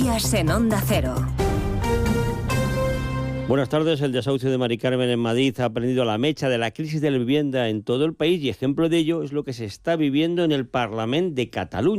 Noticias en Onda Cero. Buenas tardes. El desahucio de Mari Carmen en Madrid ha prendido la mecha de la crisis de la vivienda en todo el país y ejemplo de ello es lo que se está viviendo en el Parlament de Cataluña.